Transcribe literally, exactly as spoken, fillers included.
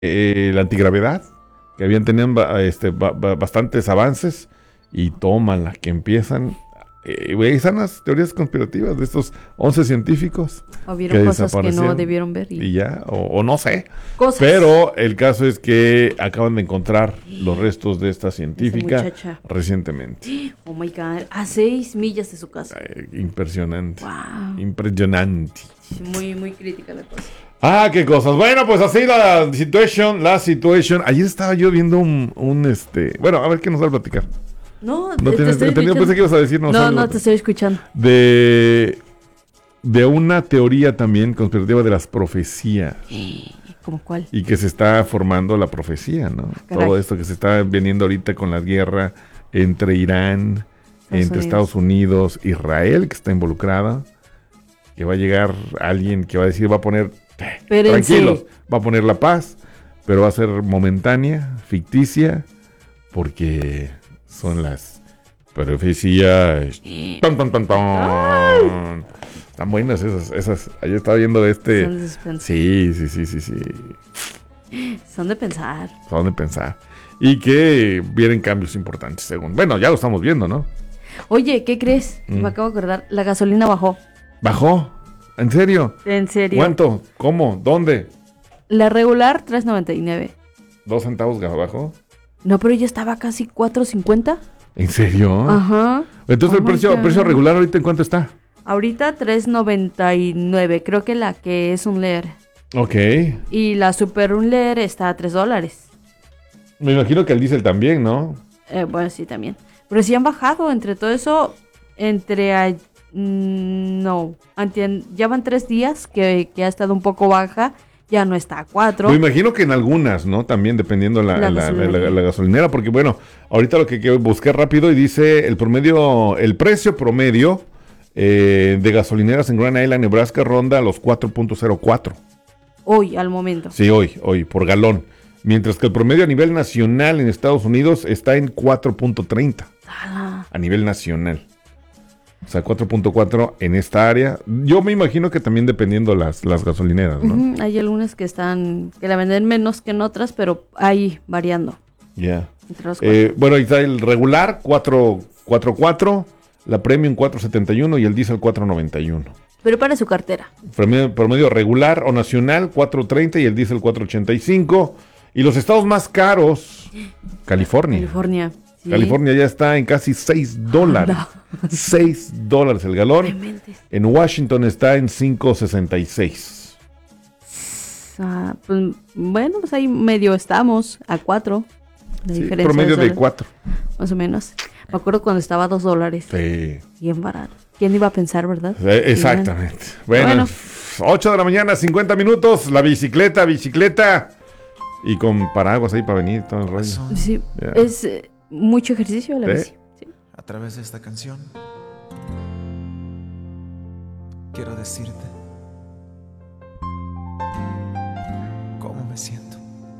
eh, la antigravedad, que habían tenido este, ba- ba- bastantes avances, y tómala, que empiezan. Eh, güey, están las teorías conspirativas de estos once científicos O que vieron cosas que no desaparecieron. debieron ver. Y, Y ya, o, o no sé. cosas. Pero el caso es que acaban de encontrar los restos de esta Esa científica muchacha. recientemente. Oh my God. A seis millas de su casa. Eh, impresionante. Wow. Impresionante. Muy, muy crítica la cosa. Ah, qué cosas. Bueno, pues así la situation, la situation. Ayer estaba yo viendo un, un este. Bueno, a ver qué nos va a platicar. No, No te, te tienes estoy entendido, pensé escuchando. que ibas a decirnos No, algo. no, te estoy escuchando. De, de una teoría también conspirativa de las profecías. ¿Cómo cuál? Y que se está formando la profecía, ¿no? Caray. Todo esto que se está veniendo ahorita con la guerra entre Irán, Estados entre Unidos. Estados Unidos, Israel, que está involucrada. Que va a llegar alguien que va a decir, va a poner, Espérense. tranquilos, va a poner la paz, pero va a ser momentánea, ficticia, porque son las profecías. Tan, tan, tan, tan. Están buenas esas, esas. Ayer estaba viendo de este. Son de suspenso. Sí, sí, sí, sí, sí. Son de pensar. Son de pensar. Y que vienen cambios importantes, según. Bueno, ya lo estamos viendo, ¿no? Oye, ¿qué crees? Mm. Me acabo de acordar. La gasolina bajó. ¿Bajó? ¿En serio? En serio. ¿Cuánto? ¿Cómo? ¿Dónde? La regular, tres noventa y nueve. ¿Dos centavos bajó? No, pero ya estaba casi cuatro cincuenta. ¿En serio? Ajá. Entonces Oh el my precio, God. precio regular ahorita ¿en cuánto está? Ahorita tres noventa y nueve. Creo que la que es un leer. Ok. Y la super un leer está a tres dólares. Me imagino que el diésel también, ¿no? Eh, bueno, sí, también. Pero sí han bajado. Entre todo eso, entre... a- mm, no. Antien- ya van tres días que, que ha estado un poco baja. Ya no está a cuatro. Me imagino que en algunas, ¿no? También dependiendo la, La la, la, gasolinera. la- la gasolinera, porque bueno, ahorita lo que, que busqué rápido y dice el promedio, el precio promedio eh, de gasolineras en Grand Island, Nebraska, ronda los cuatro punto cero cuatro. Hoy, al momento. Sí, hoy, hoy, por galón. Mientras que el promedio a nivel nacional en Estados Unidos está en cuatro punto treinta Ala. a nivel nacional. O sea, cuatro punto cuatro en esta área. Yo me imagino que también dependiendo las, las gasolineras, ¿no? Ujú, hay algunas que están, que la venden menos que en otras, pero ahí variando. Ya. Entre los cuatro. Eh, bueno, ahí está el regular, cuatro punto cuatro, la premium cuatro punto setenta y uno y el diesel cuatro punto noventa y uno. Pero para su cartera. Promedio, promedio regular o nacional cuatro punto treinta y el diesel cuatro punto ochenta y cinco. Y los estados más caros, California. California. Sí. California ya está en casi seis dólares. seis dólares el galón. Dementes. En Washington está en cinco sesenta y seis. Ah, pues, bueno, pues ahí medio estamos a cuatro. De Sí, diferencia promedio de dólares, cuatro. más o menos. Me acuerdo cuando estaba a dos dólares. Sí. Bien barato. ¿Quién iba a pensar, verdad? Eh, Exactamente. Bueno, Bueno. ocho de la mañana, cincuenta minutos. La bicicleta, bicicleta. Y con paraguas ahí para venir todo el rollo. Sí, Ya. es eh, mucho ejercicio la Sí. bici. Sí. A través de esta canción quiero decirte